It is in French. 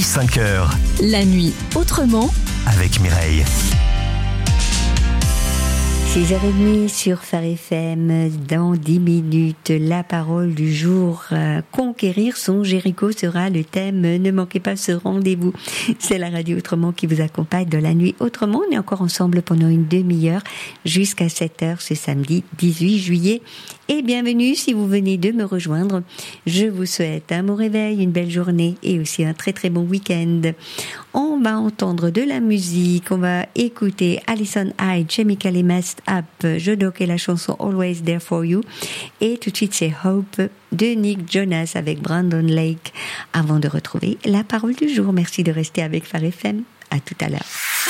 5h. La nuit autrement Avec Mireille. 6h30 sur Phare FM, dans 10 minutes, la parole du jour. Conquérir son Jéricho sera le thème. Ne manquez pas ce rendez-vous. C'est la radio Autrement qui vous accompagne de la nuit Autrement. On est encore ensemble pendant une demi-heure jusqu'à 7h ce samedi 18 juillet. Et bienvenue si vous venez de me rejoindre. Je vous souhaite un bon réveil, une belle journée et aussi un très très bon week-end. On va entendre de la musique, on va écouter Alison Hyde, Chemically Messed Up, Jodoc et la chanson Always There For You. Et tout de suite c'est Hope de Nick Jonas avec Brandon Lake. Avant de retrouver la parole du jour, merci de rester avec Phare FM. À tout à l'heure.